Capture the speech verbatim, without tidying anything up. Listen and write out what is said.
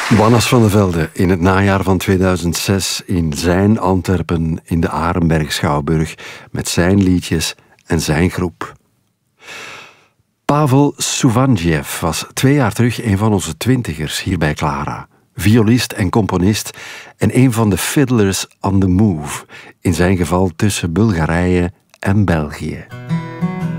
Wannes van de Velde in het najaar van tweeduizend zes in zijn Antwerpen in de Arenberg Schouwburg met zijn liedjes en zijn groep. Pavel Souvandjev was twee jaar terug een van onze twintigers hier bij Clara. Violist en componist en een van de fiddlers on the move. In zijn geval tussen Bulgarije en België.